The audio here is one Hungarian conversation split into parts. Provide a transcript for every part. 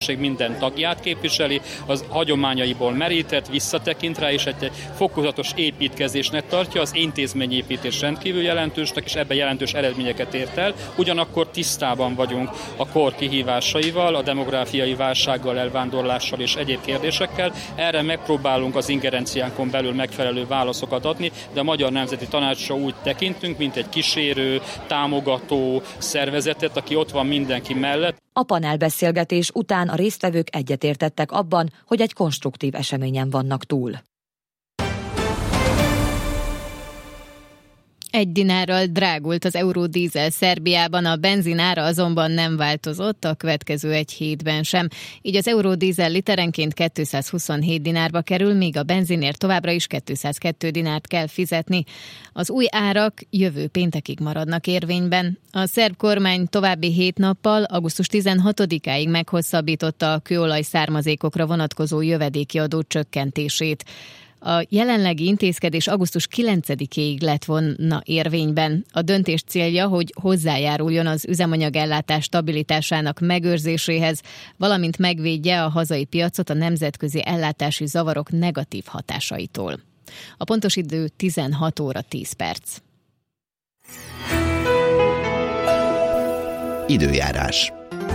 Szövetség minden tagját képviseli, az hagyományaiból merített, visszatekint rá, és egy fokozatos építkezésnek tartja, az intézményépítés rendkívül jelentősnek, és ebben jelentős eredményeket ért el. Ugyanakkor tisztában vagyunk a kor kihívásaival, a demográfiai válsággal, elvándorlással és egyéb kérdésekkel. Erre megpróbálunk az ingerenciánkon belül megfelelő válaszokat adni, de a Magyar Nemzeti Tanácsra úgy tekintünk, mint egy kísérő, támogató szervezetet, aki ott van mindenki mellett. A panelbeszélgetés után a résztvevők egyetértettek abban, hogy egy konstruktív eseményen vannak túl. 1 dinárral drágult az eurodízel Szerbiában, a benzin ára azonban nem változott a következő egy hétben sem. Így az eurodízel literenként 227 dinárba kerül, míg a benzinért továbbra is 202 dinárt kell fizetni. Az új árak jövő péntekig maradnak érvényben. A szerb kormány további 7 nappal, augusztus 16-áig meghosszabbította a kőolaj származékokra vonatkozó jövedéki adó csökkentését. A jelenlegi intézkedés augusztus 9-éig lett volna érvényben. A döntés célja, hogy hozzájáruljon az üzemanyagellátás stabilitásának megőrzéséhez, valamint megvédje a hazai piacot a nemzetközi ellátási zavarok negatív hatásaitól. A pontos idő 16 óra 10 perc. Időjárás.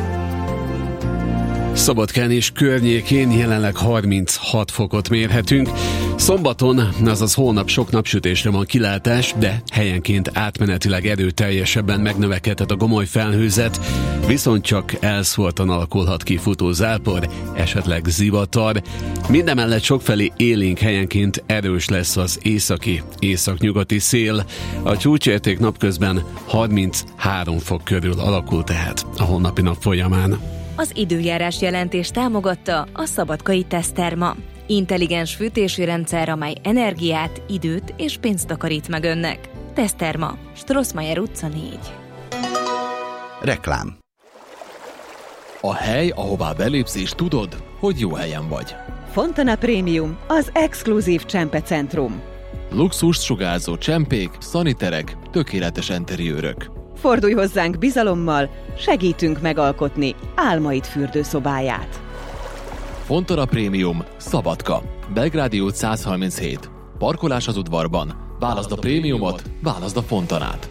Szabadkán és környékén jelenleg 36 fokot mérhetünk. Szombaton, azaz holnap sok napsütésre van kilátás, de helyenként átmenetileg erőteljesebben megnövekedhet a gomoly felhőzet, viszont csak elszórtan alakulhat ki futó zápor, esetleg zivatar. Mindemellett sokfelé élénk helyenként erős lesz az északnyugati szél. A csúcsérték napközben 33 fok körül alakul tehát a holnapi nap folyamán. Az időjárás jelentés támogatta a Szabadkai Teszterma. Intelligens fűtési rendszer, amely energiát, időt és pénzt takarít meg önnek. Teszterma, Strossmayer utca 4. Reklám. A hely, ahová belépsz és tudod, hogy jó helyen vagy. Fontana Premium, az exkluzív csempecentrum. Luxust sugárzó csempék, szaniterek, tökéletes enteriőrök. Fordulj hozzánk bizalommal, segítünk megalkotni álmaid fürdőszobáját. Fontana Premium, Szabadka, Belgrádi út 137. Parkolás az udvarban. Válaszd a prémiumot, válaszd a Fontanát.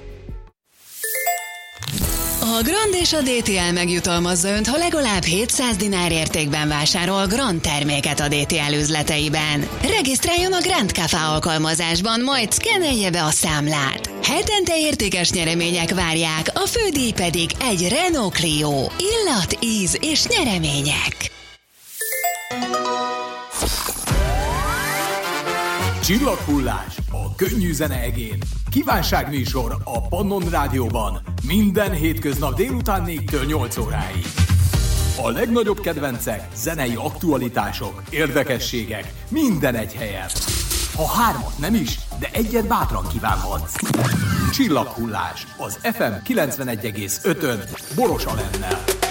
A Grand és a DTL megjutalmazza önt, ha legalább 700 dinár értékben vásárol Grand terméket a DTL üzleteiben. Regisztráljon a Grand Café alkalmazásban, majd szkennelje be a számlát. Hetente értékes nyeremények várják, a fődíj pedig egy Renault Clio. Illat, íz és nyeremények. Csillaghullás a könnyű zene egén. Kívánságműsor a Pannon Rádióban. Minden hétköznap délután 4-től 8 óráig. A legnagyobb kedvencek, zenei aktualitások, érdekességek, minden egy helyen. Ha 3 nem is, de 1 bátran kívánhatsz. Csillaghullás az FM 91,5-ön Boros Alennel.